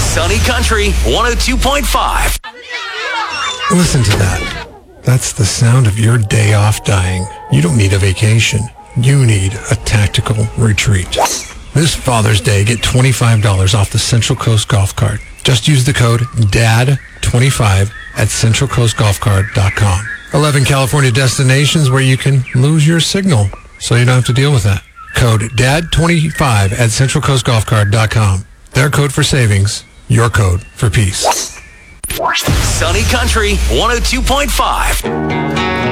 Sunny Country 102.5. Listen to that. That's the sound of your day off dying. You don't need a vacation. You need a tactical retreat. This Father's Day, get $25 off the Central Coast Golf Cart. Just use the code DAD25 at centralcoastgolfcart.com. 11 California destinations where you can lose your signal, so you don't have to deal with that. Code DAD25 at centralcoastgolfcart.com. Their code for savings, your code for peace. Sunny Country 102.5.